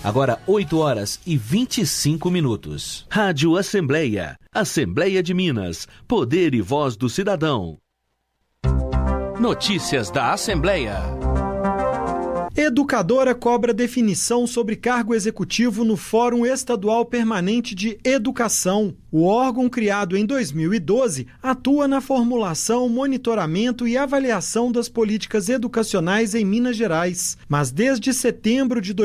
Agora 8h25. Rádio Assembleia. Assembleia de Minas. Poder e voz do cidadão. Notícias da Assembleia. Educadora cobra definição sobre cargo executivo no Fórum Estadual Permanente de Educação. O órgão, criado em 2012, atua na formulação, monitoramento e avaliação das políticas educacionais em Minas Gerais. Mas desde setembro de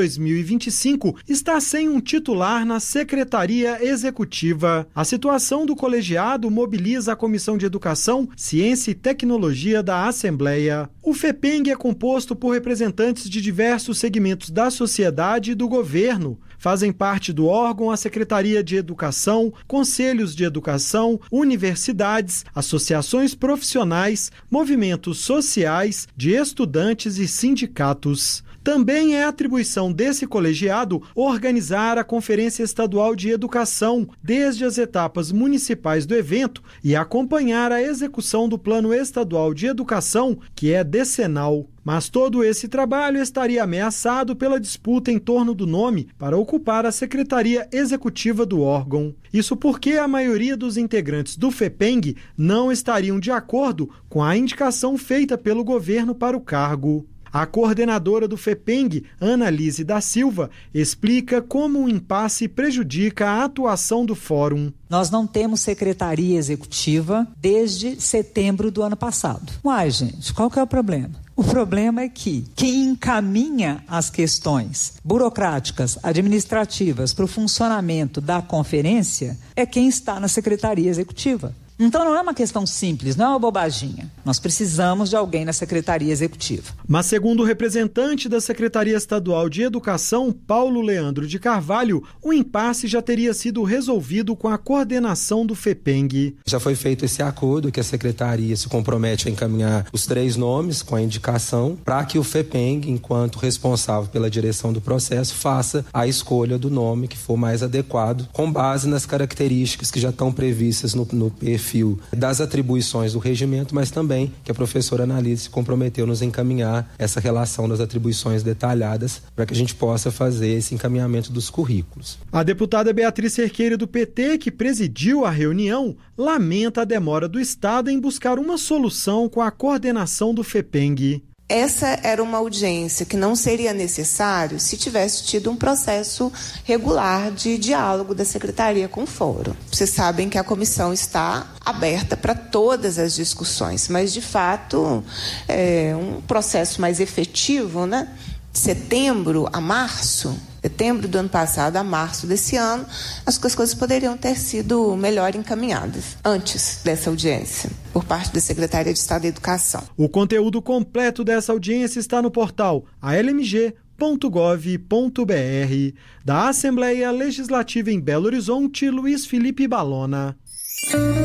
2025, está sem um titular na Secretaria Executiva. A situação do colegiado mobiliza a Comissão de Educação, Ciência e Tecnologia da Assembleia. O FEPENG é composto por representantes de diversos segmentos da sociedade e do governo. Fazem parte do órgão a Secretaria de Educação, conselhos de educação, universidades, associações profissionais, movimentos sociais, de estudantes e sindicatos. Também é atribuição desse colegiado organizar a Conferência Estadual de Educação, desde as etapas municipais do evento, e acompanhar a execução do Plano Estadual de Educação, que é decenal. Mas todo esse trabalho estaria ameaçado pela disputa em torno do nome para ocupar a Secretaria Executiva do órgão. Isso porque a maioria dos integrantes do FEPENG não estariam de acordo com a indicação feita pelo governo para o cargo. A coordenadora do FEPENG, Ana Lise da Silva, explica como o impasse prejudica a atuação do fórum. Nós não temos secretaria executiva desde setembro do ano passado. Uai, gente, qual que é o problema? O problema é que quem encaminha as questões burocráticas, administrativas para o funcionamento da conferência é quem está na secretaria executiva. Então não é uma questão simples, não é uma bobaginha. Nós precisamos de alguém na Secretaria Executiva. Mas segundo o representante da Secretaria Estadual de Educação, Paulo Leandro de Carvalho, o impasse já teria sido resolvido com a coordenação do FEPENG. Já foi feito esse acordo que a Secretaria se compromete a encaminhar os 3 nomes com a indicação para que o FEPENG, enquanto responsável pela direção do processo, faça a escolha do nome que for mais adequado, com base nas características que já estão previstas no perfil das atribuições do regimento, mas também que a professora Ana Lise se comprometeu nos encaminhar essa relação das atribuições detalhadas para que a gente possa fazer esse encaminhamento dos currículos. A deputada Beatriz Cerqueira do PT, que presidiu a reunião, lamenta a demora do Estado em buscar uma solução com a coordenação do FEPENG. Essa era uma audiência que não seria necessário se tivesse tido um processo regular de diálogo da Secretaria com o Fórum. Vocês sabem que a comissão está aberta para todas as discussões, mas, de fato, um processo mais efetivo, né? De setembro do ano passado a março desse ano, as coisas poderiam ter sido melhor encaminhadas antes dessa audiência, por parte da Secretaria de Estado da Educação. O conteúdo completo dessa audiência está no portal almg.gov.br. Da Assembleia Legislativa em Belo Horizonte, Luiz Felipe Balona.